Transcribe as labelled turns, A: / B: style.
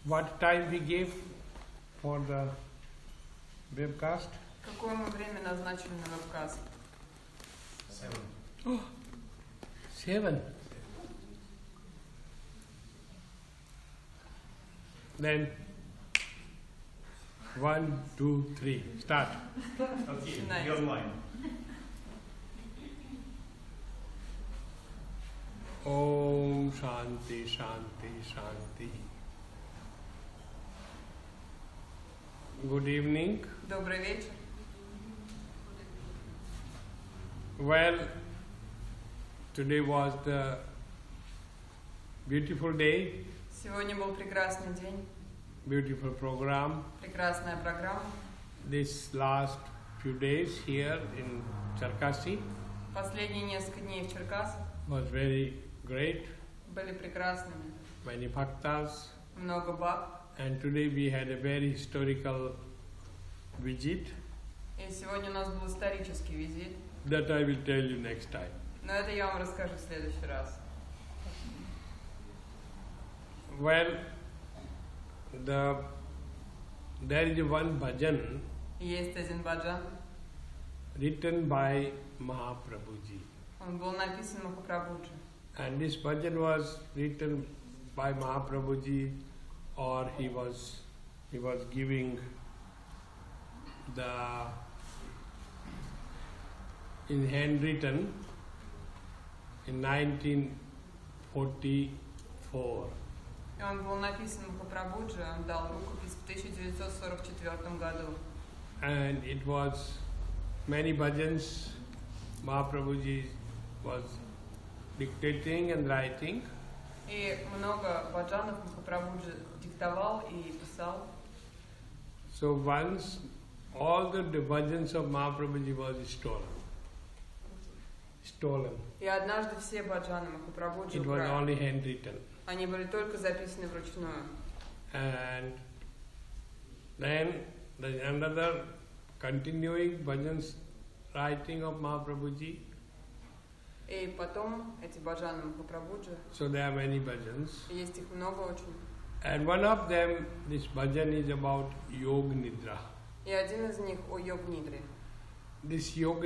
A: What time we gave for the webcast?
B: Какое мы время назначили на вебкаст?
A: 7. Then 1, 2, 3. Start.
C: Okay,
B: Nice.
C: be online.
A: Om Shanti Shanti Shanti. Good evening.
B: Добрый вечер.
A: Well, today was the beautiful day,
B: Сегодня был прекрасный день,
A: beautiful program.
B: прекрасная программа.
A: This last few days here in Cherkasy
B: Последние несколько дней в Черкасах
A: was very great.
B: были прекрасными.
A: Many bhaktas.
B: Много баб.
A: And today we had a very historical visit
B: И сегодня у нас был исторический визит.
A: that I will tell you next time.
B: Но это я вам расскажу в следующий раз.
A: Well, there is one bhajan
B: Есть один баджан.
A: written by Mahaprabhuji.
B: Он был написан Махапрабхуджи.
A: And this bhajan was written by Mahaprabhuji, or he was giving the in handwritten in 1944.
B: И он был написан Махапрабхуджи, он дал рукопись в 1944 году.
A: And it was many bhajans Mahaprabhuji was dictating and writing.
B: И много баджанов Махапрабхуджи диктовал и писал.
A: So once all the bhajans of Mahaprabhuji was stolen.
B: И однажды все баджаны Махапрабхуджи
A: It was
B: украли.
A: only handwritten.
B: Они были только записаны вручную.
A: And then there's another continuing bhajans writing of Mahaprabhuji.
B: И потом эти баджаны Махапрабхуджи,
A: So there are many bhajans.
B: есть их много очень.
A: And one of them, this bhajan is about Yog Nidra.
B: И один из них о йог-нидре.
A: This Yog